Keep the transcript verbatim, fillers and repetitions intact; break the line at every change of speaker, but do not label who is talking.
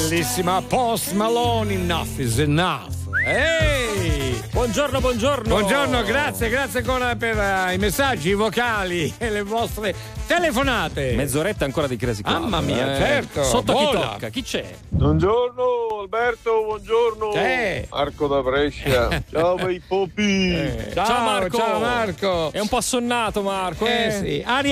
bellissima Post Malone, Enough is Enough. Ehi!
Buongiorno, buongiorno.
Buongiorno, grazie, grazie ancora per uh, i messaggi vocali e le vostre telefonate.
Mezz'oretta ancora di Crazy Club.
Mamma mia,
eh.
certo.
Sotto
Vola.
chi tocca? Chi c'è?
Buongiorno Alberto, buongiorno.
C'è.
Marco da Brescia. Ciao bei popi.
Eh, ciao,
Ciao Marco.
Ciao Marco.
È un po' assonnato Marco.
Eh
Eh,
sì, Ari